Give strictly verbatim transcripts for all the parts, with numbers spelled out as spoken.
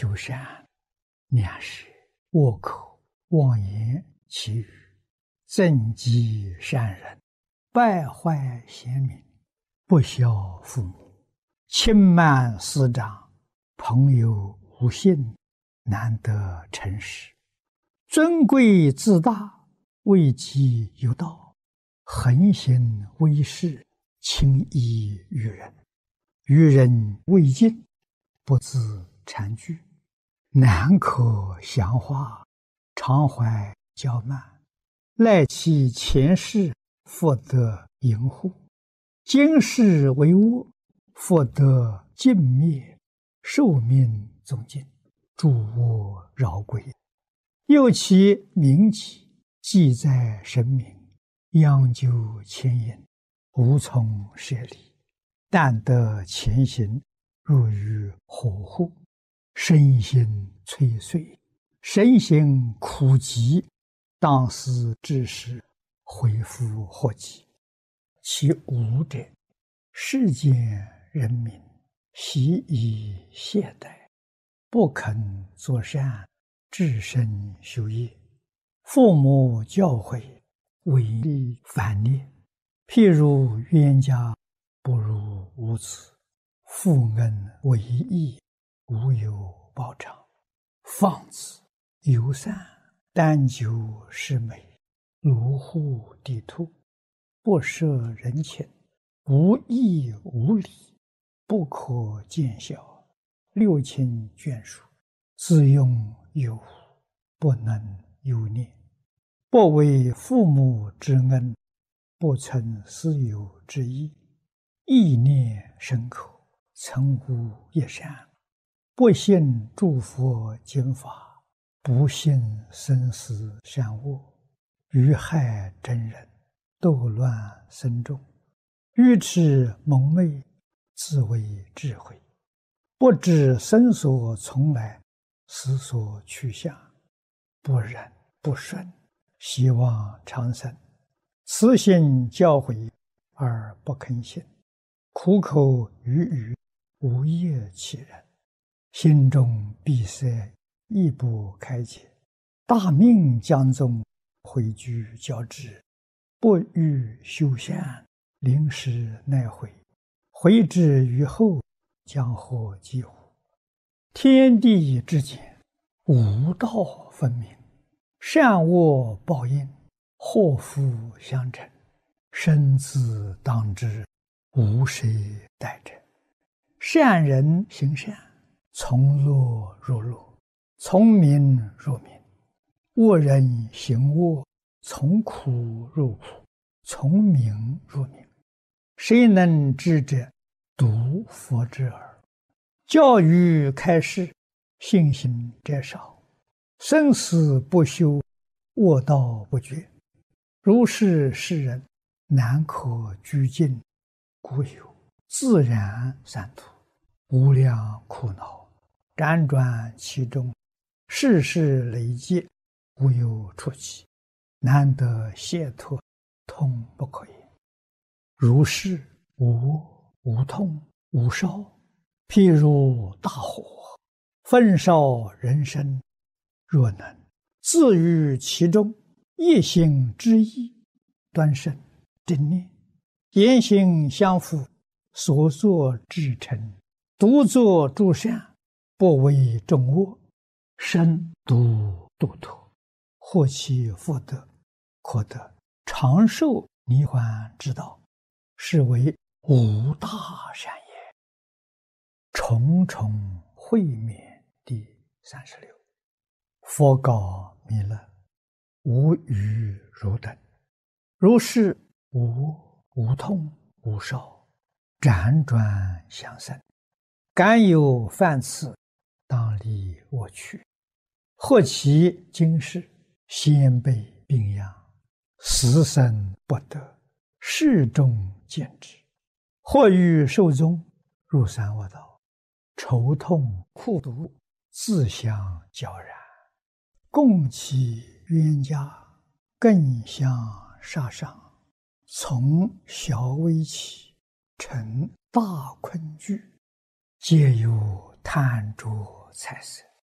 修善，两舌恶口妄言绮语，增积善人，败坏贤明，不孝父母，轻慢师长，朋友无信，难得诚实，尊贵自大，位极有道，横行威势，轻易于人，于人未尽，不自谄居，难可详化，常怀骄慢，赖其前世，复得淫护，今世为恶，复得尽灭，寿命终尽，诸恶饶归。又其名己，记在神明，央究牵引，无从舍离，但得前行，入于火户，身心摧碎，身心苦疾，当思之时，恢复祸及。其无者，世间人民习以懈怠，不肯作善，至身修业，父母教诲，违逆反逆，譬如冤家，不如无子，负恩为义，无有报偿，放子游散，单求是美，卢户地兔，不摄人情，无义无礼，不可见效，六亲眷属，自用有无，不能有念，不为父母之恩，不存私有之意，意念深刻，曾无一善，不信诸佛经法，不信生死善恶，于害真人，斗乱僧众，愚痴蒙昧，自为智慧，不知生所从来，死所去向，不忍不顺，希望长生，慈心教诲而不肯信，苦口语语，无业其人，心中闭塞，亦不开解，大命将终，毁居交织，不欲修善，临时奈悔，悔之于后，将获几乎？天地之间，无道分明，善恶报应，祸福相承，生自当之，无谁代者。善人行善，从乐入乐，从名入名；恶人行恶，从苦入苦，从名入名。谁能知者？独佛之耳。教育开示，信心者少，生死不休，恶道不绝。如是世人，难可居尽，故有自然三途，无量苦恼，辗转其中，世事累劫，无有出期，难得解脱，痛不可言。如是无无痛无烧，譬如大火，焚烧人生，若能自于其中，一心之意，端正正念，言行相符，所作至诚，独作诸善，不为众恶，身独度脱，获其福德，可得长寿涅槃之道，是为无大善也。重重会面第三十六。佛告弥勒：无余汝等，如是无无痛无烧，辗转相生，敢有犯次，当离我去。或其今世，先辈病殃，死生不得，世众见之；或欲寿终，入三恶道，愁痛苦毒，自相交然，共其冤家，更相杀伤，从小危起，成大困惧，皆有贪着财色，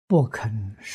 不肯